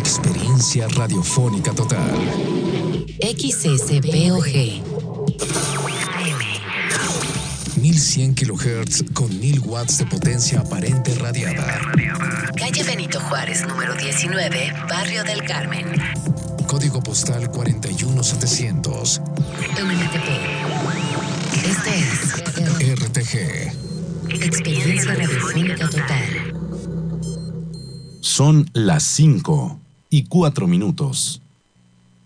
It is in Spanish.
Experiencia radiofónica total. XSPOG 1100 kHz con 1000 watts de potencia aparente radiada. Calle Benito Juárez, número 19, Barrio del Carmen. Código postal 41700. MNTP. Esto es RTG. Experiencia radiofónica total. Son las 5:04.